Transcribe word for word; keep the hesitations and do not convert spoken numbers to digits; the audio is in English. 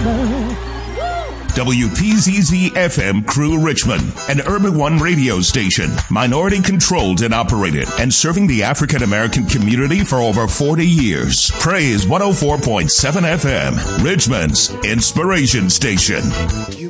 W P Z Z F M Crew Richmond, an Urban One radio station, minority controlled and operated, and serving the African American community for over forty years. Praise one oh four point seven F M, Richmond's inspiration station.